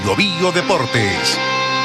Bio Bio Deportes.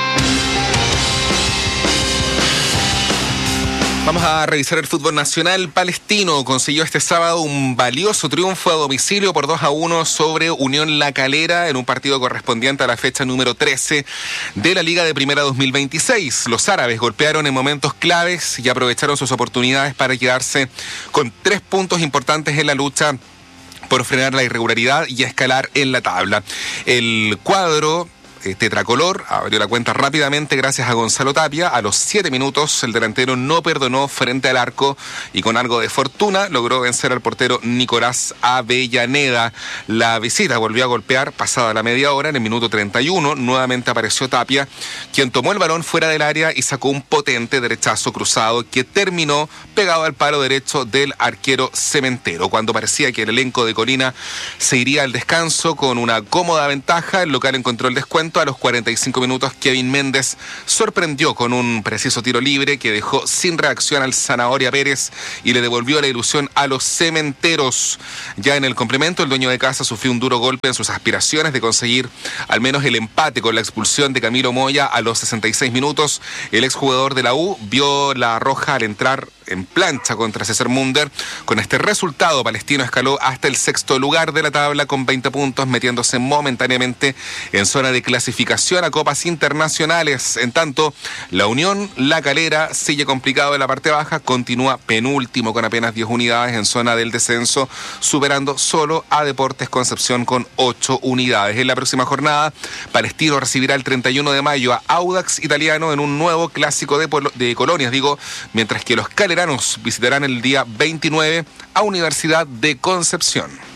Vamos a revisar el fútbol nacional. Palestino consiguió este sábado un valioso triunfo a domicilio por 2-1 sobre Unión La Calera en un partido correspondiente a la fecha número 13 de la Liga de Primera 2026. Los árabes golpearon en momentos claves y aprovecharon sus oportunidades para quedarse con 3 puntos importantes en la lucha por frenar la irregularidad y escalar en la tabla. El cuadro tetracolor abrió la cuenta rápidamente gracias a Gonzalo Tapia. A los 7 minutos el delantero no perdonó frente al arco y con algo de fortuna logró vencer al portero Nicolás Avellaneda. La visita volvió a golpear pasada la media hora. En el minuto 31 nuevamente apareció Tapia, quien tomó el balón fuera del área y sacó un potente derechazo cruzado que terminó pegado al palo derecho del arquero Cementero. Cuando parecía que el elenco de Colina se iría al descanso con una cómoda ventaja, el local encontró el descuento. A los 45 minutos, Kevin Méndez sorprendió con un preciso tiro libre que dejó sin reacción al Zanahoria Pérez y le devolvió la ilusión a los cementeros. Ya en el complemento, el dueño de casa sufrió un duro golpe en sus aspiraciones de conseguir al menos el empate con la expulsión de Camilo Moya a los 66 minutos. El exjugador de la U vio la roja al entrar en plancha contra César Munder. Con este resultado, Palestino escaló hasta el 6º lugar de la tabla con 20 puntos, metiéndose momentáneamente en zona de clasificación a copas internacionales. En tanto, la Unión La Calera sigue complicado en la parte baja, continúa penúltimo con apenas 10 unidades en zona del descenso, superando solo a Deportes Concepción con 8 unidades. En la próxima jornada, Palestino recibirá el 31 de mayo a Audax Italiano en un nuevo clásico de colonias, mientras que los caleranos visitarán el día 29 a Universidad de Concepción.